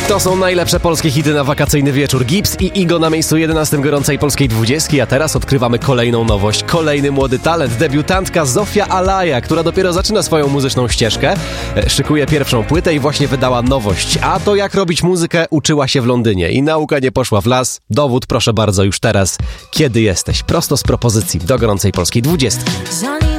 To są najlepsze polskie hity na wakacyjny wieczór. Gibbs i Igo na miejscu 11 gorącej polskiej 20, a teraz odkrywamy kolejną nowość. Kolejny młody talent, debiutantka Zofia Alaja, która dopiero zaczyna swoją muzyczną ścieżkę. Szykuje pierwszą płytę i właśnie wydała nowość. A to jak robić muzykę uczyła się w Londynie i nauka nie poszła w las. Dowód proszę bardzo już teraz. Kiedy jesteś? Prosto z propozycji do gorącej polskiej 20.